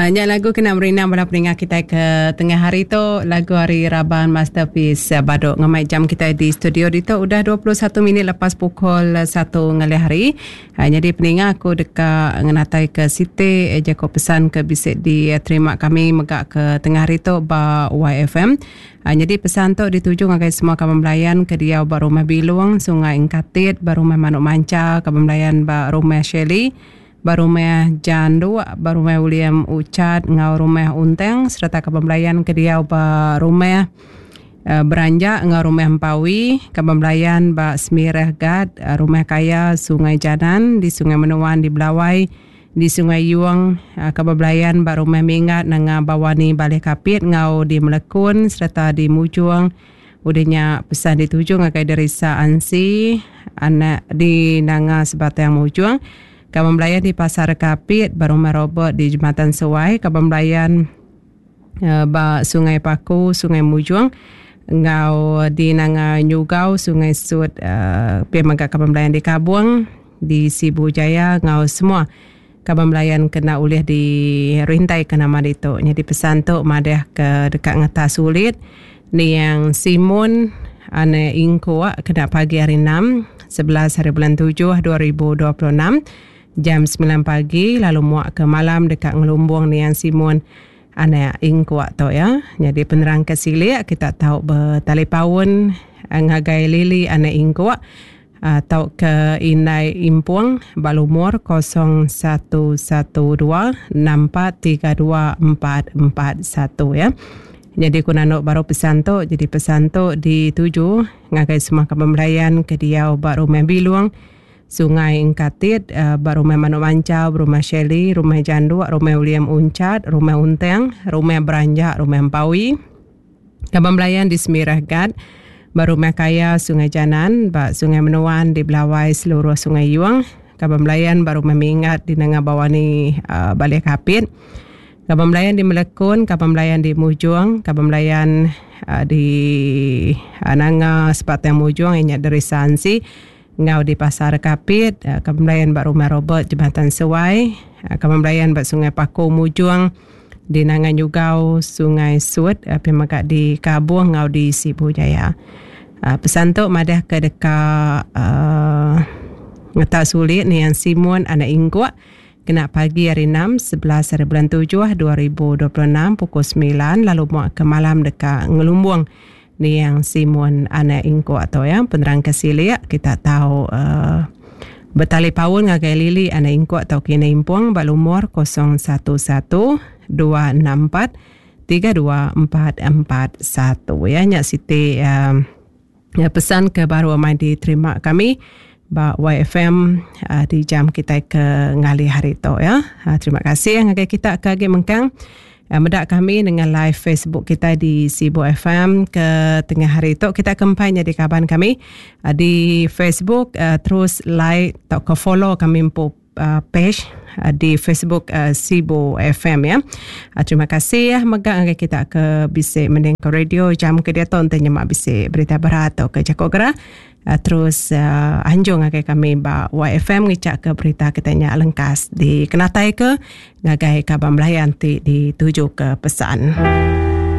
Nyak lagu kena merina pada peningat kita ke tengah hari tu, lagu Hari Raban Masterpiece Baduk ngamai jam kita di studio di tu udah 21 minit lepas pukul 1 ngali hari. Jadi peningat aku dekat ngenatai ke Siti eja ko pesan ke bisik di terima kami megak ke tengah hari tu ba YFM. Jadi pesan tu dituju ngagai semua kawan melayan ke dia ba Rumah Biluang, Sungai Ingkatit, ba Rumah Manuk Manca, kawan melayan ba Rumah Shelly, Barumah Jandu, Barumah William Ucat, Ngau Rumah Unteng, serta kepembelayan ke dia Barumah Beranjak, Ngau Rumah Empawi, kepembelayan Bak Semirah Gad, Rumah Kaya, Sungai Janan, di Sungai Menuan, di Belawai, di Sungai Yuang, kepembelayan Bak Rumah Mingat, Nanga Bawani Balai Kapit, Ngau di Melekun, serta di Mujuang, udahnya pesan dituju ngakai dari Sa Ansi, anak di Nanga Sebatang Mujuang, Kabambelayan di Pasar Kapit, Barumah Robot di Jembatan Sewai, Kabambelayan Sungai Paku, Sungai Mujuang, Ngau di Nanga Nyugau, Sungai Sud, Pemagak Kabambelayan di Kabuang, di Sibu Jaya, Ngau semua Kabambelayan kena ulih di Rintai ke nama itu. Jadi pesan tu madah ke dekat ngata sulit, ni yang Simon ane Ingkua kena pagi hari 6, 11 hari bulan 7, 2026. Jam 9 pagi lalu muak ke malam dekat Ngelumbung ni yang Simon anak ingkuat tu ya. Jadi penerang ke sili kita tahu bertalipawun ngagai lili anak ingkuat atau ke Inai Impuang Balumur 011264324441 ya. Jadi kunanok baru pesan tu, jadi pesan tu dituju ngagai semua kepembelayan ke dia obat Rumah Biluang, Sungai Ingkatit, Rumah Manuk Manca, Rumah Shelly, Rumah Jandu, Rumah William Uncat, Rumah Unteng, Rumah Beranjak, Rumah Empawi, Kabambelayan di Semirah Gad, Rumah Kaya, Sungai Janan, Sungai Menuan di Belawai, seluruh Sungai Yuang, Kabambelayan Rumah Mingat di Nanga Bawani Balai Kapit, Kabambelayan di Melekun, Kabambelayan di Mujuang, Kabambelayan di Nanga Sebatang Mujuang, Inyak dari Sansi, Ngau di Pasar Kapit, Kabambelayan Rumah Robot Jembatan Sewai, Kabambelayan Sungai Paku Mujuang, di Nanga Nyugau, Sungai Sud, Pemagak di Kabuang, Ngau di Sibu Jaya. Pesan tu madah ke dekat ngata sulit ni yang Simon anak Ingkuat, kena pagi hari 6, 11 hari bulan 7, 2026, pukul 9, lalu muak ke malam dekat Ngelumbung. Ni yang Simon anak ingko atau yang penerang kesilia kita tahu bertali pawun ngagai lili anak ingko atau kena impuang balumur 011264324441 ya. Nyak Siti pesan ke baru amai diterima kami ba YFM di jam kita ke ngali hari tu ya. Terima kasih ngagai kita ke mengkang. Medak kami dengan live Facebook kita di Sibu FM ke tengah hari itu. Kita kempai jadi kaban kami di Facebook, terus like atau ke follow kami page di Facebook Sibu FM ya. Terima kasih ya megak kita ke bisik mending ke radio jam ke dia tonton nyemak bisik berita berat atau ke Jakok Gerah. Terus anjung ngagai kami ba YFM ngicak ke berita kitanya lengkas di kenatai ke ngagai Kabambelayan dituju ke pesan.